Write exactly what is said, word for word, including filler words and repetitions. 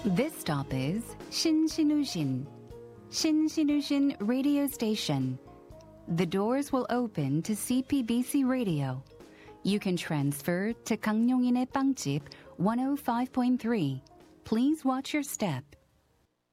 This stop is Shinshinushin, Shinshinushin Radio Station. The doors will open to C P B C Radio. You can transfer to 강용인의 빵집 one oh five point three. Please watch your step.